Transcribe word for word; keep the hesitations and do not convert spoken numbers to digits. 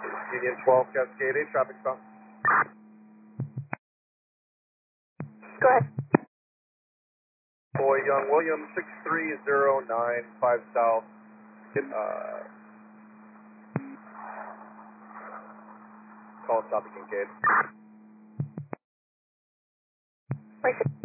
Union twelve Cascade eight, traffic stop. Go ahead. Boy Young William six three zero nine five South. Uh, call Topic Kincaid. Wait.